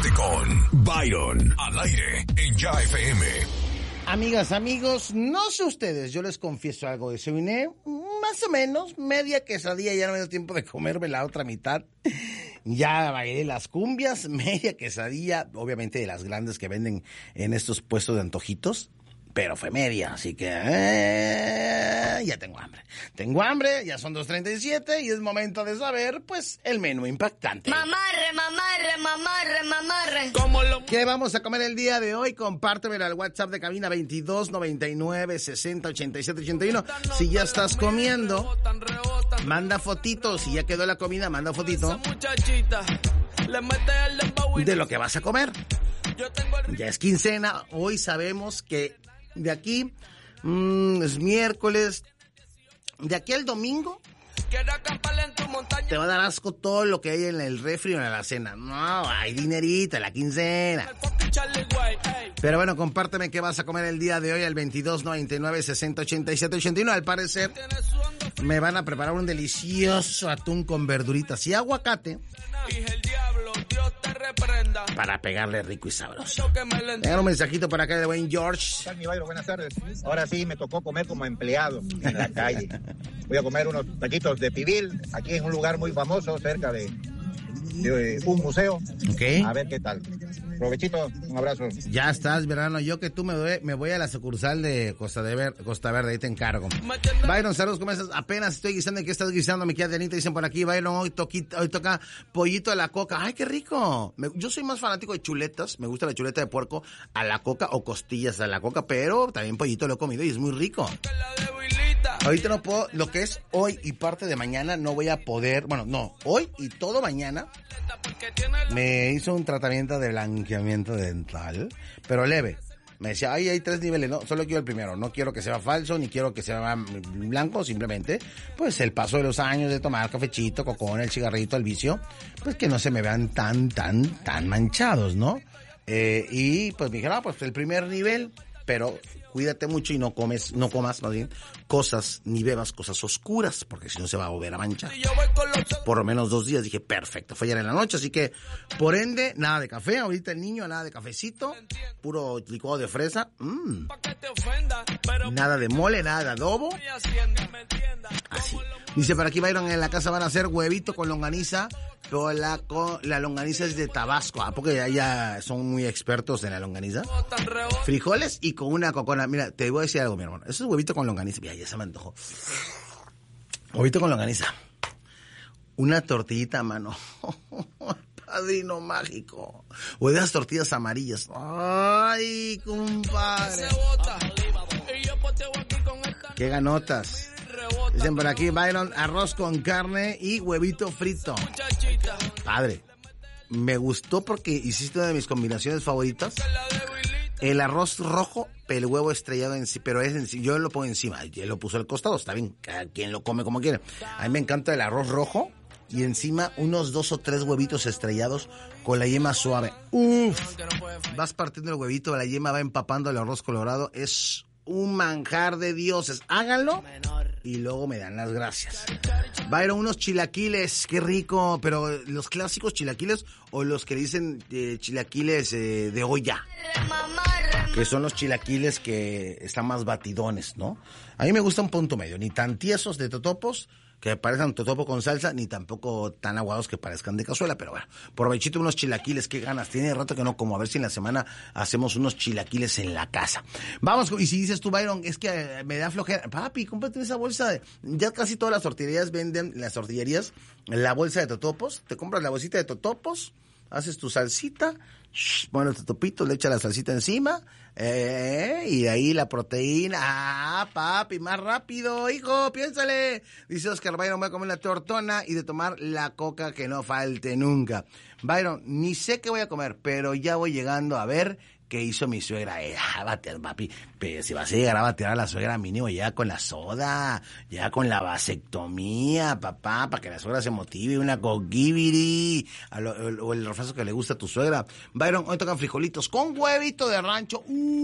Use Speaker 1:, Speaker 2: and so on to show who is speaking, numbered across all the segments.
Speaker 1: Comunícate con Byron al aire en Ya FM.
Speaker 2: Amigas, amigos, no sé ustedes, yo les confieso algo. Desayuné más o menos media quesadilla, ya no me dio tiempo de comerme la otra mitad. Ya bailé las cumbias, media quesadilla, obviamente de las grandes que venden en estos puestos de antojitos. Pero fue media, así que ya tengo hambre. Tengo hambre, ya son 2:37 y es momento de saber, pues, el menú impactante.
Speaker 3: Mamarre, mamarre, mamarre, mamarre.
Speaker 2: ¿Qué vamos a comer el día de hoy? Compártemelo al WhatsApp de cabina 22 99 60 87 81. Si ya estás comiendo, manda fotitos. Si ya quedó la comida, manda fotito de lo que vas a comer. Ya es quincena, hoy sabemos que de aquí es miércoles, de aquí al domingo te va a dar asco todo lo que hay en el refri o en la cena. No, hay dinerito en la quincena. Pero bueno, compárteme qué vas a comer el día de hoy al 22 99 60 87 81. Al parecer me van a preparar un delicioso atún con verduritas y aguacate para pegarle rico y sabroso. Tengan un mensajito por acá de buen George.
Speaker 4: ¿Qué tal, mi Byron? Buenas tardes. Ahora sí me tocó comer como empleado en la calle. Voy a comer unos taquitos de pibil aquí en un lugar muy famoso cerca de un museo.
Speaker 2: Okay.
Speaker 4: A ver qué tal. Provechito, un abrazo.
Speaker 2: Ya estás, verano. Yo que tú me voy a la sucursal de Costa Verde, ahí te encargo. Byron, saludos, ¿cómo estás? Apenas estoy guisando. ¿Qué estás guisando? Me queda Dianita, dicen por aquí. Byron, hoy toca pollito a la coca. ¡Ay, qué rico! Yo soy más fanático de chuletas. Me gusta la chuleta de puerco a la coca o costillas a la coca, pero también pollito lo he comido y es muy rico. Ahorita no puedo, lo que es hoy y parte de mañana no voy a poder, bueno, no, hoy y todo mañana me hizo un tratamiento de blanqueamiento dental, pero leve. Me decía, ay, hay 3 niveles, no, solo quiero el primero, no quiero que sea falso, ni quiero que sea blanco, simplemente, pues el paso de los años de tomar cafecito, cocón, el cigarrito, el vicio, pues que no se me vean tan manchados, ¿no? Y pues me dijeron, pues el primer nivel, pero cuídate mucho y no comas más bien cosas, ni bebas cosas oscuras, porque si no se va a volver a manchar. Por lo menos 2 días, dije, perfecto, fue ayer en la noche, así que, por ende, nada de café, ahorita el niño, nada de cafecito, puro licuado de fresa, nada de mole, nada de adobo, así. Dice, por aquí Byron, en la casa van a hacer huevito con longaniza, pero la longaniza es de Tabasco, porque ya son muy expertos en la longaniza. Frijoles y con una cocona. Mira, te voy a decir algo, mi hermano. Eso es huevito con longaniza. Mira, ya se me antojó. Huevito con longaniza. Una tortillita a mano. Padrino mágico. O de esas tortillas amarillas. Ay, compadre. Qué ganotas. Dicen por aquí, Byron, arroz con carne y huevito frito. Padre, me gustó porque hiciste una de mis combinaciones favoritas. El arroz rojo, pero el huevo estrellado en sí, pero yo lo pongo encima, él lo puso al costado, está bien, cada quien lo come como quiere. A mí me encanta el arroz rojo y encima unos 2 o 3 huevitos estrellados con la yema suave. Uf, vas partiendo el huevito, la yema va empapando el arroz colorado, es un manjar de dioses. Háganlo y luego me dan las gracias. Byron, unos chilaquiles, qué rico, pero los clásicos chilaquiles o los que dicen chilaquiles de olla, que son los chilaquiles que están más batidones, ¿no? A mí me gusta un punto medio, ni tan tiesos de totopos que parezcan totopo con salsa, ni tampoco tan aguados que parezcan de cazuela, pero bueno, provechito unos chilaquiles, qué ganas, tiene rato que no como, a ver si en la semana hacemos unos chilaquiles en la casa. Vamos, y si dices tú, Byron, es que me da flojera, papi, cómprate esa bolsa ya casi todas las tortillerías venden, las tortillerías, la bolsa de totopos, te compras la bolsita de totopos, haces tu salsita, pones los totopitos, le echas la salsita encima, y de ahí la proteína. Ah, papi, más rápido, hijo, piénsale. Dice Oscar, Byron, voy a comer la tortona y de tomar la coca que no falte nunca. Byron, ni sé qué voy a comer, pero ya voy llegando a ver qué hizo mi suegra. Batear, papi, pero si vas a llegar a batear a la suegra mínimo, ya con la soda, ya con la vasectomía, papá, para que la suegra se motive, una gogibiri, o el refuerzo que le gusta a tu suegra. Byron, hoy tocan frijolitos con huevito de rancho,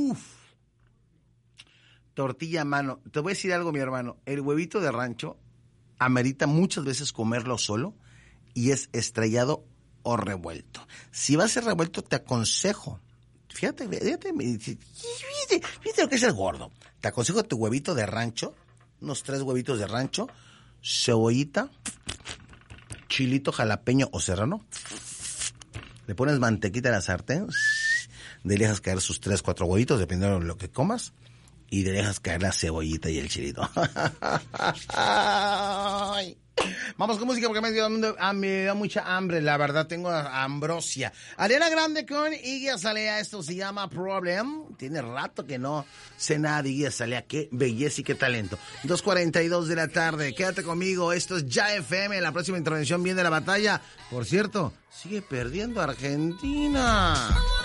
Speaker 2: tortilla a mano. Te voy a decir algo, mi hermano, el huevito de rancho amerita muchas veces comerlo solo y es estrellado o revuelto. Si va a ser revuelto, te aconsejo. Fíjate lo que es el gordo. Te aconsejo tu huevito de rancho, unos 3 huevitos de rancho, cebollita, chilito jalapeño o serrano. Le pones mantequita en la sartén, le dejas caer sus 3, 4 huevitos, dependiendo de lo que comas, y le dejas caer la cebollita y el chilito. Vamos con música porque me dio mucha hambre, la verdad, tengo ambrosia. Ariana Grande con Iggy Azalea, esto se llama Problem. Tiene rato que no sé nada de Iggy Azalea, qué belleza y qué talento. 2:42 de la tarde, quédate conmigo, esto es Ya FM, la próxima intervención viene la batalla. Por cierto, sigue perdiendo Argentina.